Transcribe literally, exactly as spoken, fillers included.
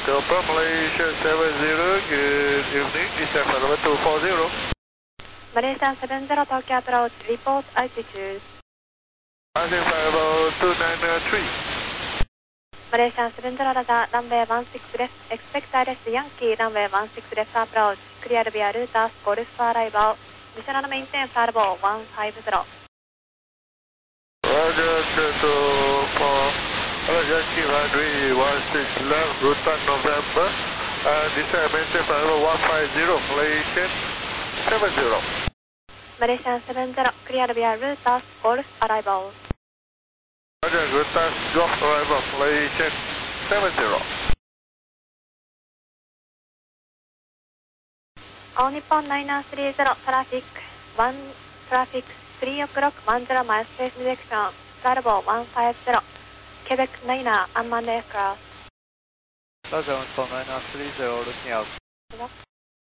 Delta Malaysia seven zero, good evening, descent flight level two four zero. Malaysia seven zero Tokyo approach, report altitude. Malaysia flight level two nine three. Malaysia seven zero radar, runway one six left, expect I R S Yankee, runway one six left approach, clear via Rutas, Golf for arrival, additional maintain flight level one five zero. Roger, two four, Yankee runway one six left, Rutas November, uh, descent maintain flight level one five zero, Malaysia seven zero. Malaysia seven zero, clear via Rutas, Golf arrival. Roger, Rutas, Golf arrival, Malaysia seven zero. All Nippon niner three zero, traffic, one traffic, three o'clock, one zero miles, safe direction, flight level one five zero, Quebec niner, unmanned aircraft. Roger, Nippon niner three zero, looking out.